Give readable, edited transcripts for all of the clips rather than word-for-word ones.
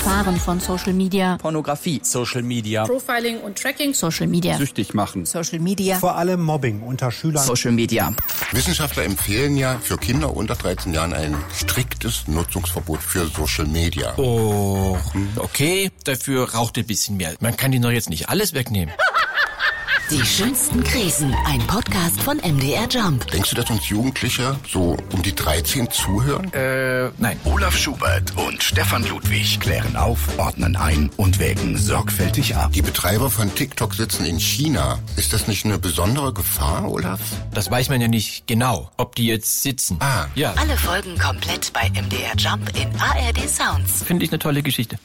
Gefahren von Social Media. Pornografie. Social Media. Profiling und Tracking. Social Media. Süchtig machen. Social Media. Vor allem Mobbing unter Schülern. Social Media. Wissenschaftler empfehlen ja für Kinder unter 13 Jahren ein striktes Nutzungsverbot für Social Media. Oh, okay, dafür raucht ein bisschen mehr. Man kann ihnen doch jetzt nicht alles wegnehmen. Die schönsten Krisen, ein Podcast von MDR Jump. Denkst du, dass uns Jugendliche so um die 13 zuhören? Nein. Olaf Schubert und Stefan Ludwig klären auf, ordnen ein und wägen sorgfältig ab. Die Betreiber von TikTok sitzen in China. Ist das nicht eine besondere Gefahr, Olaf? Das weiß man ja nicht genau, ob die jetzt sitzen. Ja. Alle Folgen komplett bei MDR Jump in ARD Sounds. Finde ich eine tolle Geschichte.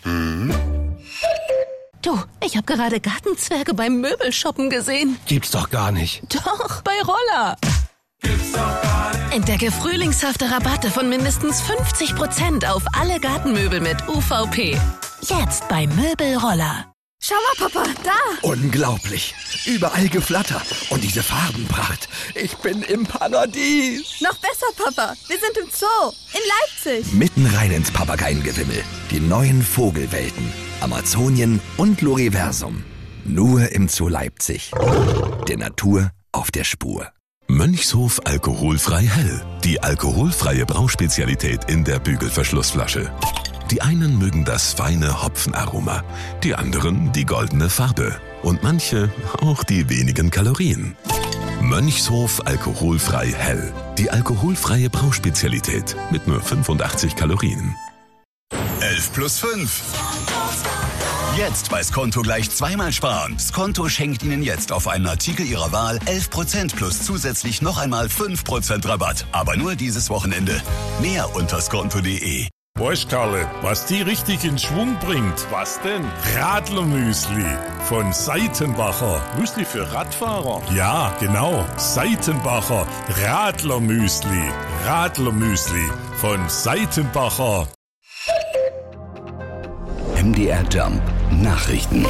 Du, ich habe gerade Gartenzwerge beim Möbelshoppen gesehen. Gibt's doch gar nicht. Doch, bei Roller. Entdecke frühlingshafte Rabatte von mindestens 50% auf alle Gartenmöbel mit UVP. Jetzt bei Möbelroller. Schau mal, Papa, da! Unglaublich. Überall Geflatter und diese Farbenpracht. Ich bin im Paradies. Noch besser, Papa. Wir sind im Zoo in Leipzig. Mitten rein ins Papageiengewimmel. Die neuen Vogelwelten. Amazonien und Loriversum. Nur im Zoo Leipzig. Der Natur auf der Spur. Mönchshof alkoholfrei hell. Die alkoholfreie Brauspezialität in der Bügelverschlussflasche. Die einen mögen das feine Hopfenaroma, die anderen die goldene Farbe und manche auch die wenigen Kalorien. Mönchshof alkoholfrei hell. Die alkoholfreie Brauspezialität mit nur 85 Kalorien. 11 plus 5. Jetzt bei Skonto gleich zweimal sparen. Skonto schenkt Ihnen jetzt auf einen Artikel Ihrer Wahl 11% plus zusätzlich noch einmal 5% Rabatt. Aber nur dieses Wochenende. Mehr unter skonto.de. Weißt Karle, was die richtig in Schwung bringt? Was denn? Radlermüsli von Seitenbacher. Müsli für Radfahrer? Ja, genau. Seitenbacher Radlermüsli. Radlermüsli von Seitenbacher. MDR Jump Nachrichten.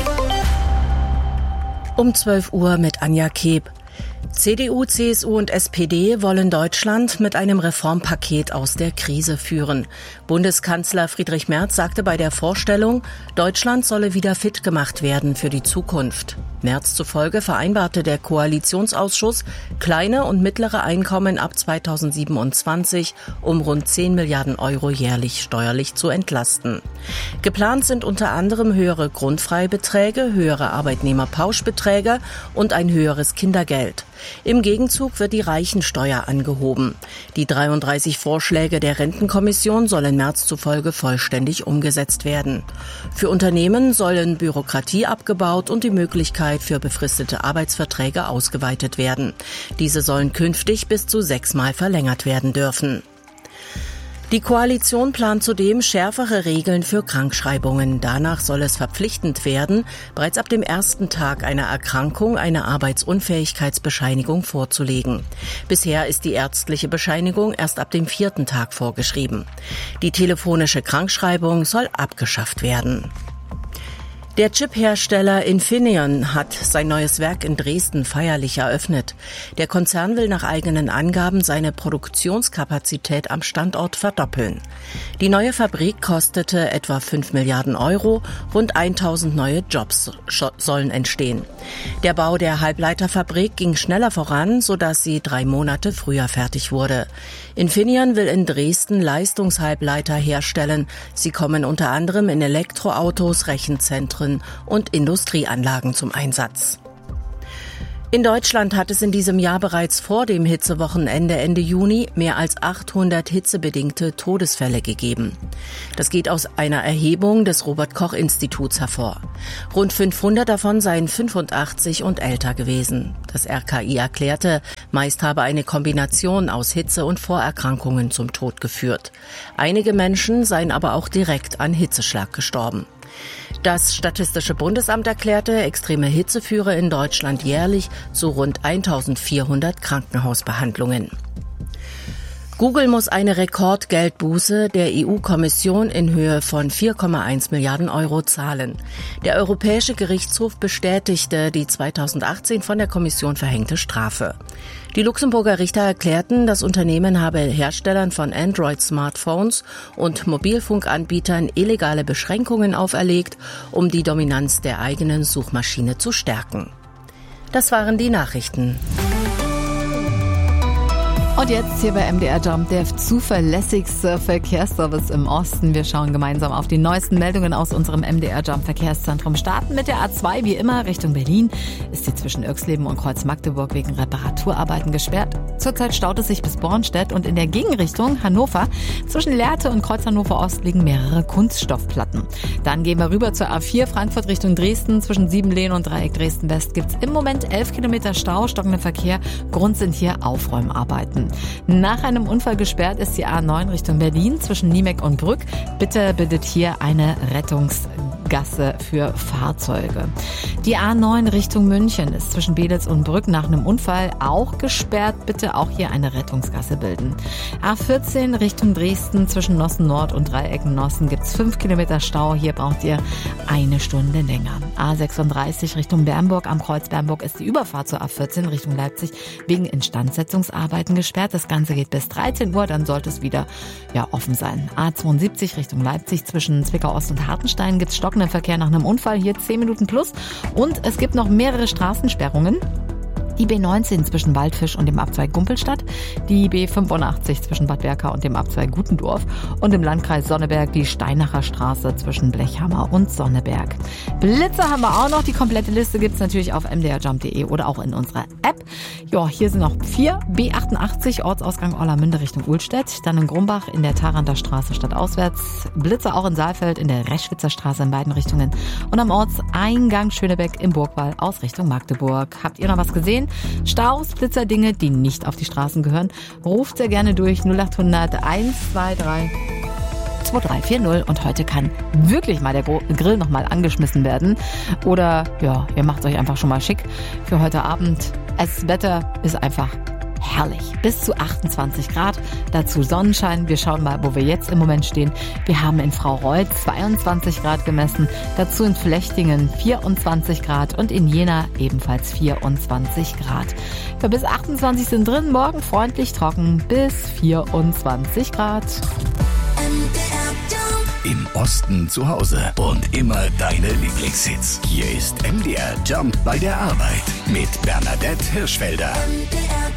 Um 12 Uhr mit Anja Keb. CDU, CSU und SPD wollen Deutschland mit einem Reformpaket aus der Krise führen. Bundeskanzler Friedrich Merz sagte bei der Vorstellung, Deutschland solle wieder fit gemacht werden für die Zukunft. Merz zufolge vereinbarte der Koalitionsausschuss kleine und mittlere Einkommen ab 2027 um rund 10 Milliarden Euro jährlich steuerlich zu entlasten. Geplant sind unter anderem höhere Grundfreibeträge, höhere Arbeitnehmerpauschbeträge und ein höheres Kindergeld. Im Gegenzug wird die Reichensteuer angehoben. Die 33 Vorschläge der Rentenkommission sollen Merz zufolge vollständig umgesetzt werden. Für Unternehmen sollen Bürokratie abgebaut und die Möglichkeit für befristete Arbeitsverträge ausgeweitet werden. Diese sollen künftig bis zu 6-mal verlängert werden dürfen. Die Koalition plant zudem schärfere Regeln für Krankschreibungen. Danach soll es verpflichtend werden, bereits ab dem ersten Tag einer Erkrankung eine Arbeitsunfähigkeitsbescheinigung vorzulegen. Bisher ist die ärztliche Bescheinigung erst ab dem 4. Tag vorgeschrieben. Die telefonische Krankschreibung soll abgeschafft werden. Der Chip-Hersteller Infineon hat sein neues Werk in Dresden feierlich eröffnet. Der Konzern will nach eigenen Angaben seine Produktionskapazität am Standort verdoppeln. Die neue Fabrik kostete etwa 5 Milliarden Euro, rund 1000 neue Jobs sollen entstehen. Der Bau der Halbleiterfabrik ging schneller voran, sodass sie 3 Monate früher fertig wurde. Infineon will in Dresden Leistungshalbleiter herstellen. Sie kommen unter anderem in Elektroautos, Rechenzentren und Industrieanlagen zum Einsatz. In Deutschland hat es in diesem Jahr bereits vor dem Hitzewochenende Ende Juni mehr als 800 hitzebedingte Todesfälle gegeben. Das geht aus einer Erhebung des Robert-Koch-Instituts hervor. Rund 500 davon seien 85 und älter gewesen. Das RKI erklärte, meist habe eine Kombination aus Hitze und Vorerkrankungen zum Tod geführt. Einige Menschen seien aber auch direkt an Hitzeschlag gestorben. Das Statistische Bundesamt erklärte, extreme Hitze führe in Deutschland jährlich zu rund 1400 Krankenhausbehandlungen. Google muss eine Rekordgeldbuße der EU-Kommission in Höhe von 4,1 Milliarden Euro zahlen. Der Europäische Gerichtshof bestätigte die 2018 von der Kommission verhängte Strafe. Die Luxemburger Richter erklärten, das Unternehmen habe Herstellern von Android-Smartphones und Mobilfunkanbietern illegale Beschränkungen auferlegt, um die Dominanz der eigenen Suchmaschine zu stärken. Das waren die Nachrichten. Und jetzt hier bei MDR Jump, der zuverlässigste Verkehrsservice im Osten. Wir schauen gemeinsam auf die neuesten Meldungen aus unserem MDR Jump Verkehrszentrum. Starten mit der A2 wie immer Richtung Berlin. Ist sie zwischen Irxleben und Kreuz Magdeburg wegen Reparaturarbeiten gesperrt. Zurzeit staut es sich bis Bornstedt und in der Gegenrichtung Hannover. Zwischen Lehrte und Kreuz Hannover Ost liegen mehrere Kunststoffplatten. Dann gehen wir rüber zur A4 Frankfurt Richtung Dresden. Zwischen Siebenlehn und Dreieck Dresden West gibt's im Moment 11 Kilometer Stau, stockender Verkehr. Grund sind hier Aufräumarbeiten. Nach einem Unfall gesperrt ist die A9 Richtung Berlin zwischen Niemeck und Brück. Bitte bittet hier eine Rettungsgasse für Fahrzeuge. Die A9 Richtung München ist zwischen Beelitz und Brück nach einem Unfall auch gesperrt. Bitte auch hier eine Rettungsgasse bilden. A14 Richtung Dresden zwischen Nossen Nord und Dreiecken Nossen gibt es 5 Kilometer Stau. Hier braucht ihr eine Stunde länger. A36 Richtung Bernburg am Kreuz Bernburg ist die Überfahrt zur A14 Richtung Leipzig wegen Instandsetzungsarbeiten gesperrt. Das Ganze geht bis 13 Uhr, dann sollte es wieder offen sein. A72 Richtung Leipzig zwischen Zwickau Ost und Hartenstein gibt es stockenden Verkehr nach einem Unfall, hier 10 Minuten plus. Und es gibt noch mehrere Straßensperrungen. Die B19 zwischen Waldfisch und dem Abzweig Gumpelstadt, die B85 zwischen Bad Berka und dem Abzweig Gutendorf und im Landkreis Sonneberg die Steinacher Straße zwischen Blechhammer und Sonneberg. Blitzer haben wir auch noch, die komplette Liste gibt's natürlich auf mdrjump.de oder auch in unserer App. Ja, hier sind noch 4 B88 Ortsausgang Orlamünde Richtung Uhlstedt, dann in Grumbach in der Tharanter Straße stadtauswärts, Blitzer auch in Saalfeld in der Reschwitzer Straße in beiden Richtungen und am Ortseingang Schönebeck im Burgwall aus Richtung Magdeburg. Habt ihr noch was gesehen? Staus, Blitzer, Dinge, die nicht auf die Straßen gehören, ruft sehr gerne durch 0800 123 2340 und heute kann wirklich mal der Grill nochmal angeschmissen werden. Oder ihr macht euch einfach schon mal schick für heute Abend. Das Wetter ist einfach herrlich. Bis zu 28 Grad, dazu Sonnenschein. Wir schauen mal, wo wir jetzt im Moment stehen. Wir haben in Fraureuth 22 Grad gemessen, dazu in Flechtingen 24 Grad und in Jena ebenfalls 24 Grad. Für bis 28 sind drin, morgen freundlich trocken bis 24 Grad. Im Osten zu Hause und immer deine Lieblingshits. Hier ist MDR Jump bei der Arbeit mit Bernadette Hirschfelder. MDR